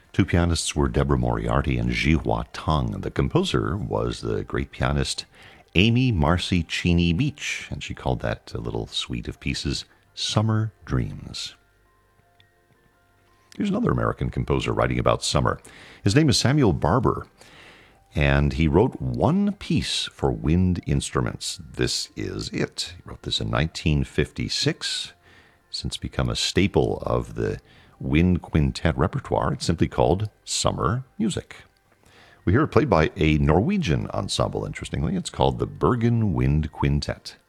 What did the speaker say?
Two pianists were Deborah Moriarty and Jihua Tang. The composer was the great pianist Amy Marcy Cheney Beach, and she called that little suite of pieces Summer Dreams. Here's another American composer writing about summer. His name is Samuel Barber, and he wrote one piece for wind instruments. This is it. He wrote this in 1956, since become a staple of the wind quintet repertoire. It's simply called Summer Music. We hear it played by a Norwegian ensemble, interestingly. It's called the Bergen Wind Quintet.